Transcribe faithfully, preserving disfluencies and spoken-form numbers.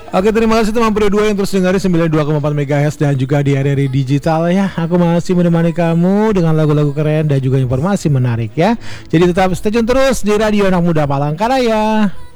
Oke, terima kasih teman Pro dua yang terus dengerin sembilan puluh dua koma empat megahertz dan juga di R R I Digital ya. Aku masih menemani kamu dengan lagu-lagu keren dan juga informasi menarik ya. Jadi tetap stay tune terus di Radio Anak Muda Palangkaraya.